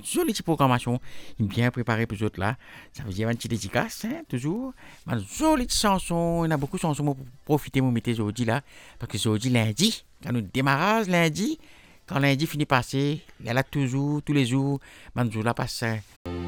une jolie petite programmation bien préparée pour les autres là. Ça veut dire une petite dédicace, hein, toujours. Une jolie petite chanson. Il y a beaucoup de chansons pour profiter, pour mettre aujourd'hui là. Parce que c'est aujourd'hui lundi, quand nous démarrage lundi, quand lundi finit passer, il y a là toujours, tous les jours, un jour là passe